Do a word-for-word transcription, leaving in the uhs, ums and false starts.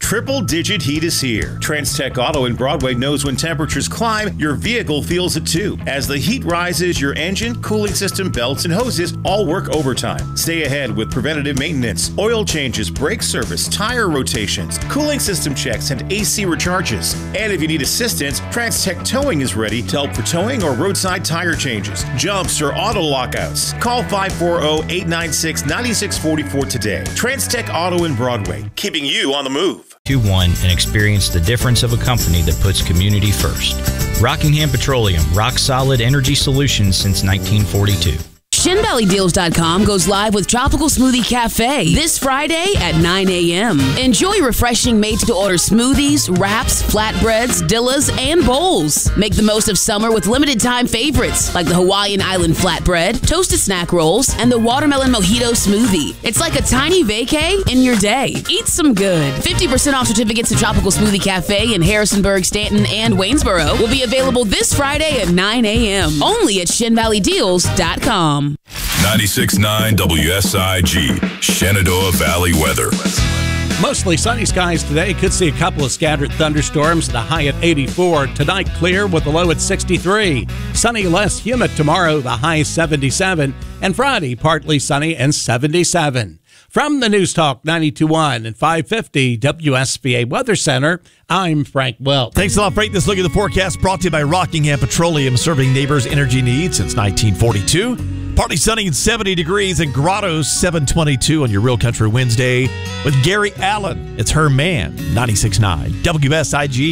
Triple Digit Heat is here. Transtech Auto in Broadway knows when temperatures climb, your vehicle feels it too. As the heat rises, your engine, cooling system, belts, and hoses all work overtime. Stay ahead with preventative maintenance, oil changes, brake service, tire rotations, cooling system checks, and A C recharges. And if you need assistance, Transtech Towing is ready to help for towing or roadside tire changes, jumps, or auto lockouts. Call five four zero, eight nine six, nine six four four today. Transtech Auto in Broadway, keeping you on the move. One and experience the difference of a company that puts community first. Rockingham Petroleum, rock solid energy solutions since nineteen forty-two. Shin Valley Deals dot com goes live with Tropical Smoothie Cafe this Friday at nine a.m. Enjoy refreshing made-to-order smoothies, wraps, flatbreads, dillas, and bowls. Make the most of summer with limited-time favorites like the Hawaiian Island flatbread, toasted snack rolls, and the watermelon mojito smoothie. It's like a tiny vacay in your day. Eat some good. fifty percent off certificates to Tropical Smoothie Cafe in Harrisonburg, Stanton, and Waynesboro will be available this Friday at nine a.m. only at Shin Valley Deals dot com. ninety-six point nine W S I G, Shenandoah Valley weather. Mostly sunny skies today. Could see a couple of scattered thunderstorms. The high at eighty-four. Tonight clear with the low at sixty-three. Sunny, less humid tomorrow. The high seventy-seven. And Friday partly sunny and seventy-seven. From the News Talk ninety-two point one and five fifty W S B A Weather Center, I'm Frank Welch. Thanks a lot, Frank. This look at the forecast brought to you by Rockingham Petroleum, serving neighbors' energy needs since nineteen forty-two. Partly sunny and seventy degrees in Grottoes, seven twenty-two on your Real Country Wednesday with Gary Allen. It's Her Man, ninety-six point nine W S I G.